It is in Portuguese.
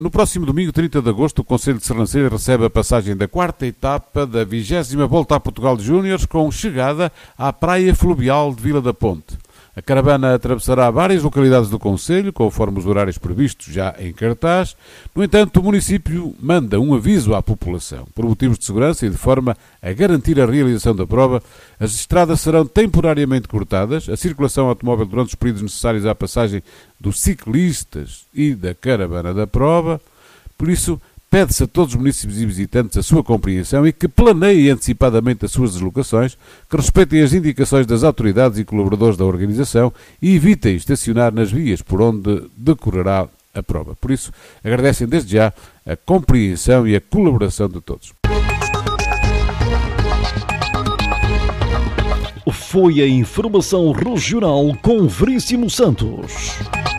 No próximo domingo, 30 de agosto, o Concelho de Sernancelho recebe a passagem da quarta etapa da 20ª Volta a Portugal de Júniores, com chegada à Praia Fluvial de Vila da Ponte. A caravana atravessará várias localidades do Concelho, conforme os horários previstos já em cartaz. No entanto, o município manda um aviso à população. Por motivos de segurança e de forma a garantir a realização da prova, as estradas serão temporariamente cortadas, a circulação automóvel durante os períodos necessários à passagem dos ciclistas e da caravana da prova. Por isso, pede-se a todos os municípios e visitantes a sua compreensão e que planeiem antecipadamente as suas deslocações, que respeitem as indicações das autoridades e colaboradores da organização e evitem estacionar nas vias por onde decorrerá a prova. Por isso, agradecem desde já a compreensão e a colaboração de todos. Foi a informação regional com Veríssimo Santos.